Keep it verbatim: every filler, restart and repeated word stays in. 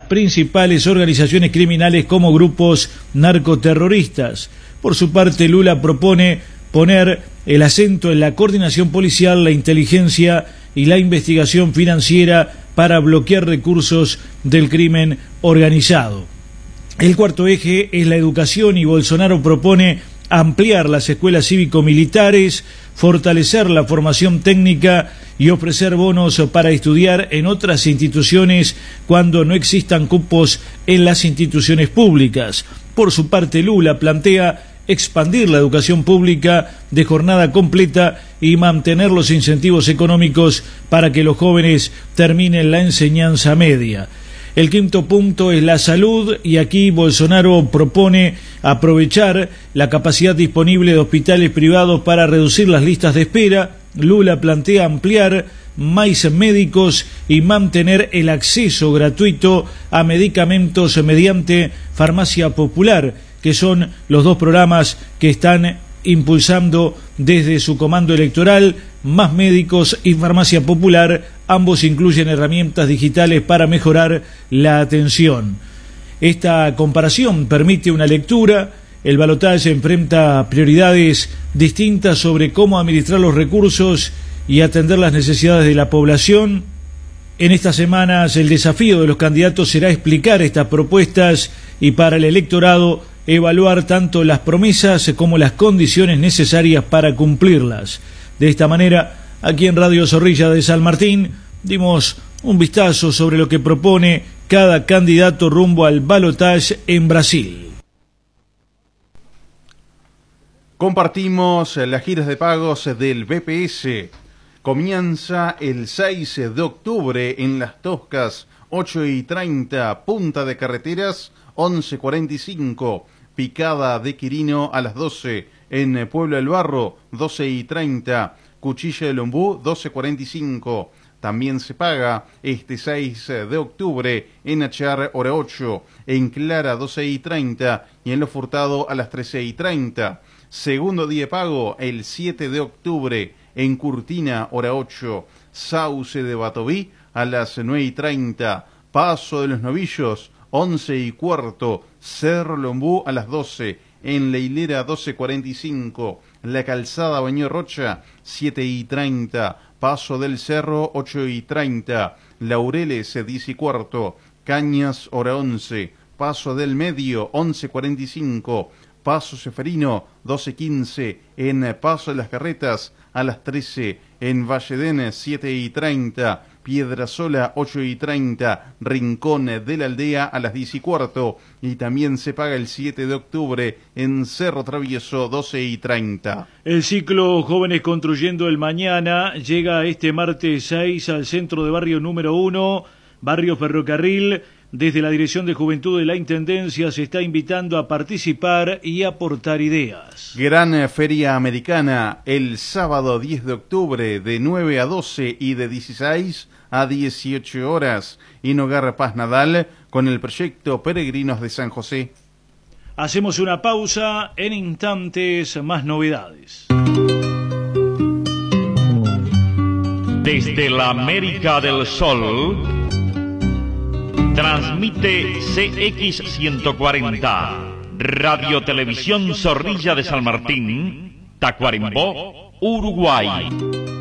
principales organizaciones criminales como grupos narcoterroristas. Por su parte, Lula propone poner el acento en la coordinación policial, la inteligencia y la investigación financiera para bloquear recursos del crimen organizado. El cuarto eje es la educación y Bolsonaro propone ampliar las escuelas cívico-militares, fortalecer la formación técnica y ofrecer bonos para estudiar en otras instituciones cuando no existan cupos en las instituciones públicas. Por su parte, Lula plantea expandir la educación pública de jornada completa y mantener los incentivos económicos para que los jóvenes terminen la enseñanza media. El quinto punto es la salud y aquí Bolsonaro propone aprovechar la capacidad disponible de hospitales privados para reducir las listas de espera. Lula plantea ampliar más médicos y mantener el acceso gratuito a medicamentos mediante farmacia popular, que son los dos programas que están impulsando desde su comando electoral. Más médicos y farmacia popular, ambos incluyen herramientas digitales para mejorar la atención. Esta comparación permite una lectura. El balotaje enfrenta prioridades distintas sobre cómo administrar los recursos y atender las necesidades de la población. En estas semanas el desafío de los candidatos será explicar estas propuestas y para el electorado evaluar tanto las promesas como las condiciones necesarias para cumplirlas. De esta manera, aquí en Radio Zorrilla de San Martín, dimos un vistazo sobre lo que propone cada candidato rumbo al balotaje en Brasil. Compartimos las giras de pagos del B P S. Comienza el seis de octubre en Las Toscas, ocho y treinta, Punta de Carreteras, once cuarenta y cinco, Picada de Quirino a las doce, en Pueblo del Barro, doce y treinta, Cuchilla de Lombú, doce cuarenta y cinco. También se paga este seis de octubre en Achar, hora ocho, en Clara, doce y treinta, y en Lo Furtado a las trece y treinta. Segundo día de pago, el siete de octubre, en Curtina, hora ocho, Sauce de Batoví a las nueve y treinta, Paso de los Novillos, once y cuarto, Cerro Lombú a las doce, en La Hilera doce cuarenta y cinco, La Calzada Baño Rocha siete y treinta, Paso del Cerro ocho y treinta, Laureles diez y cuarto, Cañas hora once, Paso del Medio once cuarenta y cinco, Paso Seferino doce quince, en Paso de las Carretas a las trece, en Valledén siete y treinta, Piedrasola ocho y treinta, Rincón de la Aldea a las diez y cuarto, y también se paga el siete de octubre en Cerro Travieso doce y treinta. El ciclo Jóvenes Construyendo el Mañana llega este martes seis al centro de barrio número uno, barrio Ferrocarril. Desde la Dirección de Juventud de la Intendencia se está invitando a participar y aportar ideas. Gran Feria Americana el sábado diez de octubre de nueve a doce y de dieciséis a dieciocho horas en Hogar Paz Nadal con el proyecto Peregrinos de San José. Hacemos una pausa, en instantes más novedades. Desde la América del Sol transmite C X ciento cuarenta, Radio Televisión Zorrilla de San Martín, Tacuarembó, Uruguay.